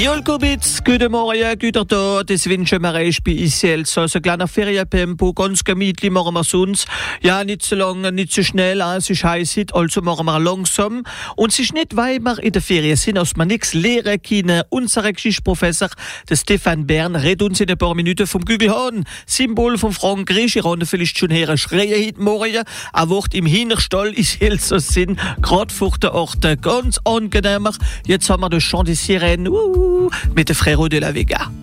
Jolkowitz, guten Morgen, guten Tag, das wünschen wir euch bei ICL. So ein kleiner Ferientempo, ganz gemütlich machen wir sonst. Ja, nicht so lange, nicht so schnell, es ist heiß, also machen wir langsam. Und es ist nicht, weil wir in der Ferien sind, dass wir nichts lernen können. Unser Geschichtsprofessor, der Stefan Bern, redet uns in ein paar Minuten vom Gügelhahn, Symbol von Frankreich. Ich habe vielleicht schon her schreien heute Morgen. Ein Wort im Hinterstall ist Elsass-Sinn, gerade vor der Orte, ganz angenehmer. Jetzt haben wir den Chant des Sirènes, mit der Frérot de la Vega.